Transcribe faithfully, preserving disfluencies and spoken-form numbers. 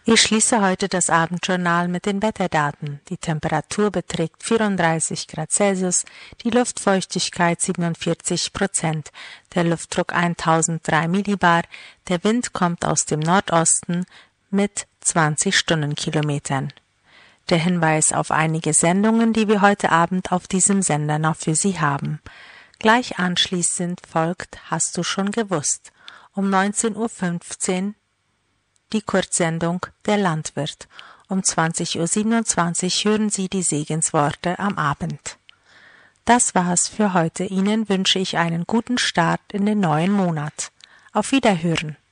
Ich schließe heute das Abendjournal mit den Wetterdaten. Die Temperatur beträgt vierunddreißig Grad Celsius, die Luftfeuchtigkeit siebenundvierzig Prozent, der Luftdruck tausenddrei Millibar, der Wind kommt aus dem Nordosten mit zwanzig Stundenkilometern. Der Hinweis auf einige Sendungen, die wir heute Abend auf diesem Sender noch für Sie haben. Gleich anschließend folgt Hast du schon gewusst? Um neunzehn Uhr fünfzehn die Kurzsendung Der Landwirt. Um zwanzig Uhr siebenundzwanzig hören Sie die Segensworte am Abend. Das war's für heute. Ihnen wünsche ich einen guten Start in den neuen Monat. Auf Wiederhören.